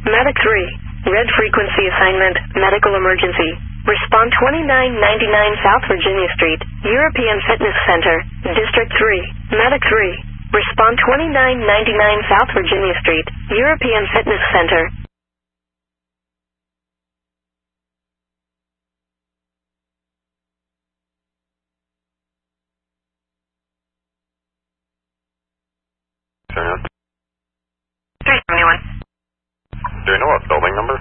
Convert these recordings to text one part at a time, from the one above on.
Medic 3. Red frequency assignment, medical emergency. Respond 2999 South Virginia Street, European Fitness Center, District 3. Medic 3. Respond 2999 South Virginia Street, European Fitness Center. Anyone? Do you know what building number?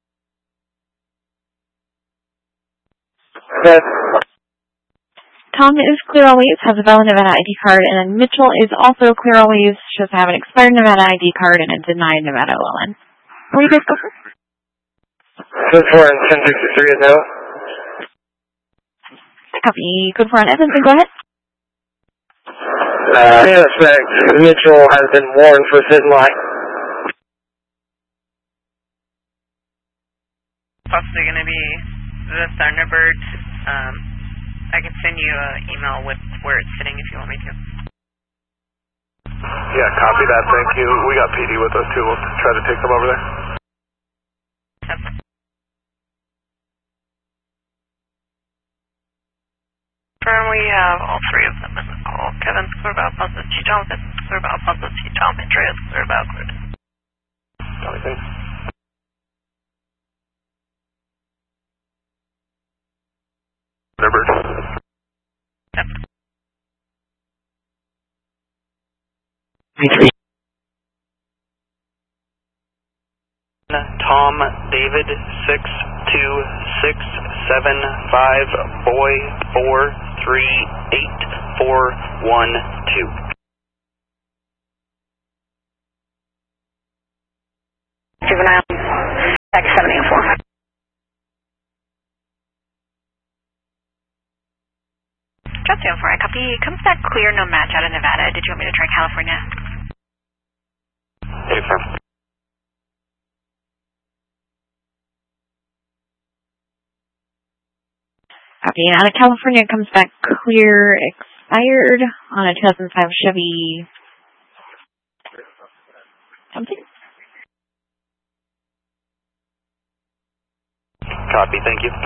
Yes. Tom is clear always, has a valid Nevada ID card, and then Mitchell is also clear always, just have an expired Nevada ID card and a denied Nevada LLN. Where you guys go first? Code 4 and 1063 is no. Copy. Code 4 on Evanston, go ahead. In effect, Mitchell has been warned for his life. Possibly going to be the Thunderbird. I can send you an email with where it's sitting if you want me to. Yeah, copy that, thank you. We got PD with us too, we'll try to take them over there. Yep. We have all three of them in the call. Kevin's clear about positive, G. Jonathan clear about positive, G. Tom, Andreas clear about clear. Jonathan? Thunderbird? Yep. Tom, David, 62675, boy, 4384112. Juvenile, X784. Just so for a copy. Comes back clear, no match out of Nevada. Did you want me to try California? Hey, sir. Copy. And out of California, it comes back clear, expired on a 2005 Chevy something. Copy, thank you.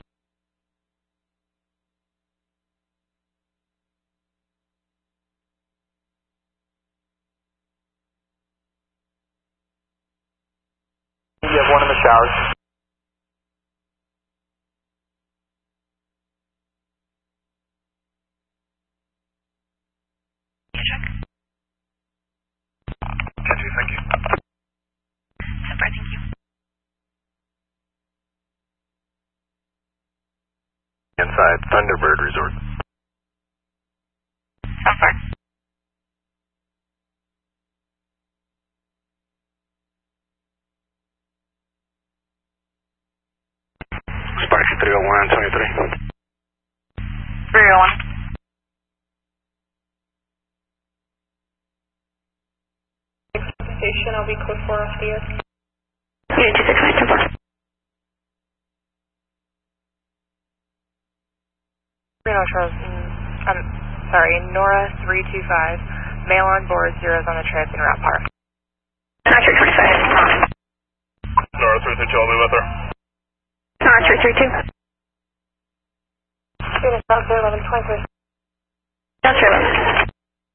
You have one in the showers. Catchy, thank you. Super, thank you. Inside Thunderbird Resort. So far. Spicy 301, 23. 301. Station, I'll be code 4 off the air. Unit 26924. Reno Charles, I'm sorry, Nora 325, mail on board, zeros on the trip in Route Park. Nora 325. Nora 332, I'll be with her. Nora 332. Unit 1123. That's your